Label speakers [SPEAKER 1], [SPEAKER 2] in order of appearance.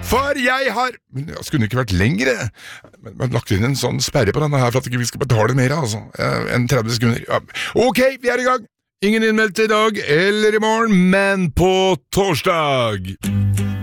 [SPEAKER 1] For jeg har skulle ikke vært lengre, men lagt inn en sånn sperre på denne her for at ikke vi skal betale mer, altså, enn 30 sekunder. Ja. Ok, vi er i gang. Ingen innmeldte i dag eller i morgen, men på torsdag.